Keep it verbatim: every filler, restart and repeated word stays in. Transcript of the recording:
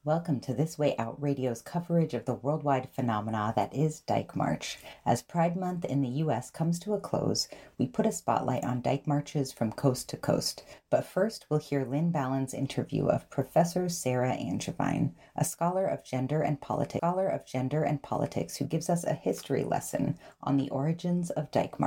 Welcome to This Way Out Radio's coverage of the worldwide phenomena that is Dyke March. As Pride Month in the U S comes to a close, we put a spotlight on Dyke Marches from coast to coast. But first, we'll hear Lynn Ballin's interview of Professor Sarah Angevine, a scholar of gender and politics, scholar of gender and politics who gives us a history lesson on the origins of Dyke March.